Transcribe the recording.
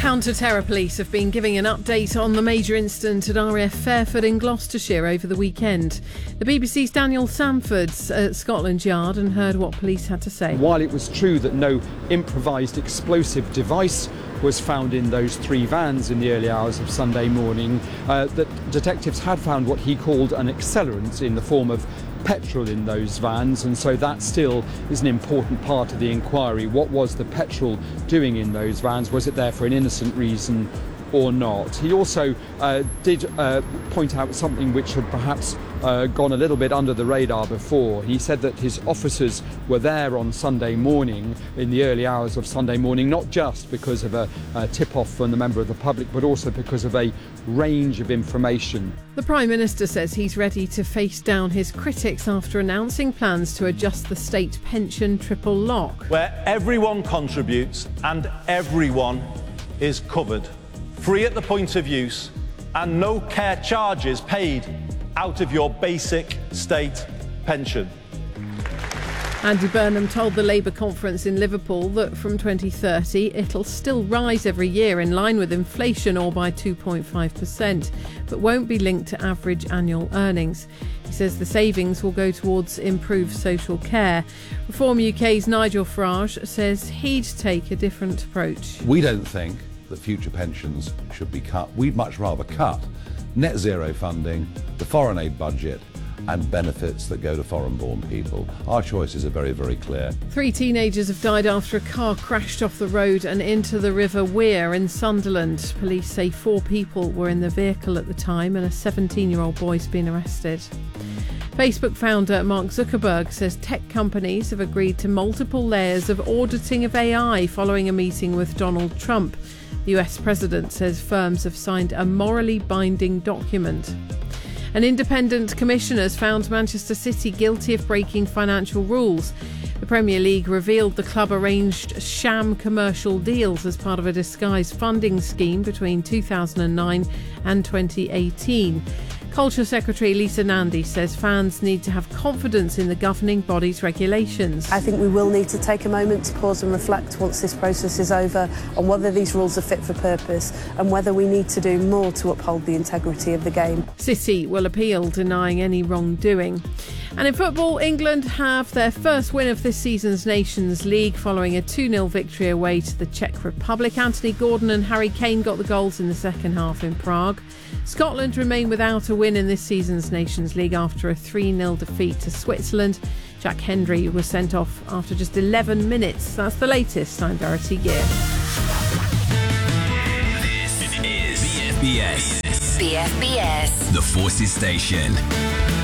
Counter-terror police have been giving an update on the major incident at RAF Fairford in Gloucestershire over the weekend. The BBC's Daniel Sanford's at Scotland Yard and heard what police had to say. While it was true that no improvised explosive device was found in those 3 vans in the early hours of Sunday morning, that detectives had found what he called an accelerant in the form of petrol in those vans, and so that still is an important part of the inquiry. What was the petrol doing in those vans? Was it there for an innocent reason or not? He also did point out something which had perhaps gone a little bit under the radar before. He said that his officers were there on Sunday morning, in the early hours of Sunday morning, not just because of a tip-off from the member of the public, but also because of a range of information. The Prime Minister says he's ready to face down his critics after announcing plans to adjust the state pension triple lock, where everyone contributes and everyone is covered, free at the point of use, and no care charges paid out of your basic state pension. Andy Burnham told the Labour conference in Liverpool that from 2030 it'll still rise every year in line with inflation or by 2.5%, but won't be linked to average annual earnings. He says the savings will go towards improved social care. Reform UK's Nigel Farage says he'd take a different approach. We don't think that future pensions should be cut. We'd much rather cut net zero funding, the foreign aid budget, and benefits that go to foreign-born people. Our choices are very, very clear. 3 teenagers have died after a car crashed off the road and into the River Wear in Sunderland. Police say 4 people were in the vehicle at the time and a 17-year-old boy's been arrested. Facebook founder Mark Zuckerberg says tech companies have agreed to multiple layers of auditing of AI following a meeting with Donald Trump. The US president says firms have signed a morally binding document. An independent commissioner has found Manchester City guilty of breaking financial rules. The Premier League revealed the club arranged sham commercial deals as part of a disguised funding scheme between 2009 and 2018. Culture Secretary Lisa Nandy says fans need to have confidence in the governing body's regulations. I think we will need to take a moment to pause and reflect once this process is over on whether these rules are fit for purpose and whether we need to do more to uphold the integrity of the game. City will appeal, denying any wrongdoing. And in football, England have their first win of this season's Nations League following a 2-0 victory away to the Czech Republic. Anthony Gordon and Harry Kane got the goals in the second half in Prague. Scotland remain without a win in this season's Nations League after a 3-0 defeat to Switzerland. Jack Hendry was sent off after just 11 minutes. That's the latest on Verity Gear. This is BFBS. BFBS. The Forces Station.